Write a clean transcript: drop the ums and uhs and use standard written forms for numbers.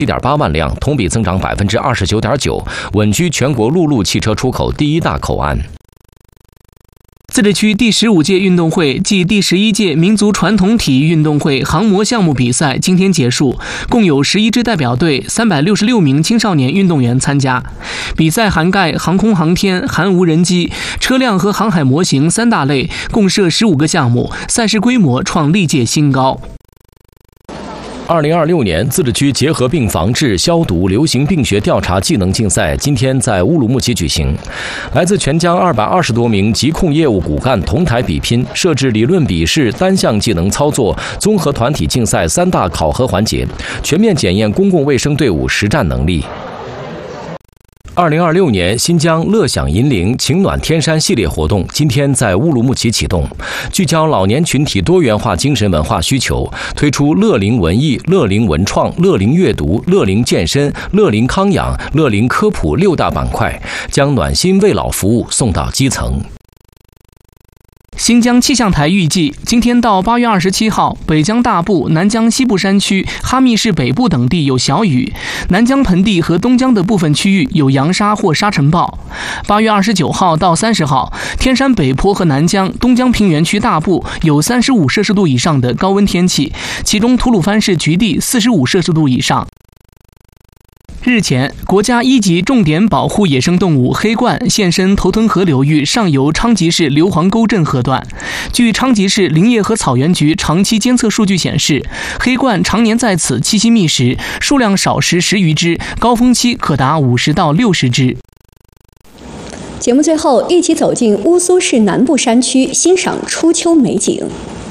1.8万辆，同比增长29.9%，稳居全国陆路汽车出口第1大口岸。 自治区第15届运动会暨第11届民族传统体育运动会航模项目比赛今天结束，共有11支代表队、366名青少年运动员参加。比赛涵盖航空航天、含无人机、车辆和航海模型3大类，共设15个项目，赛事规模创历届新高。 2026年自治区结核病防治、消毒、流行病学调查技能竞赛今天在乌鲁木齐举行，来自全疆220多名疾控业务骨干同台比拼，设置理论笔试、单项技能操作、综合团体竞赛3大考核环节，全面检验公共卫生队伍实战能力。2026年新疆乐享银陵晴暖天山系列活动今天在乌鲁木齐启动，聚焦老年群体多元化精神文化需求，推出乐龄文艺、乐龄文创、乐龄阅读、乐龄健身、乐龄康养、乐龄科普6大板块，将暖心慰老服务送到基层。 新疆气象台预计，今天到8月27号，北疆大部、南疆西部山区、哈密市北部等地有小雨，南疆盆地和东疆的部分区域有扬沙或沙尘暴。8月29号到30号，天山北坡和南疆、东疆平原区大部有35摄氏度以上的高温天气，其中吐鲁番市菊地45摄氏度以上。日前，国家1级重点保护野生动物黑鹳现身头屯河流域上游昌吉市硫磺沟镇河段。据昌吉市林业和草原局长期监测数据显示，黑鹳常年在此栖息觅食，数量少时10余只，高峰期可达50到60只。 节目最后，一起走进乌苏市南部山区，欣赏初秋美景。